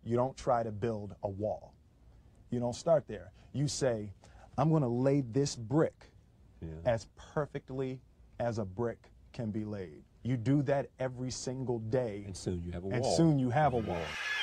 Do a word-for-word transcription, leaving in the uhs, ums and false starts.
You don't try to build a wall. You don't start there. You say, I'm going to lay this brick yeah. as perfectly as a brick can be laid. You do that every single day. And soon you have a and wall. And soon you have a wall.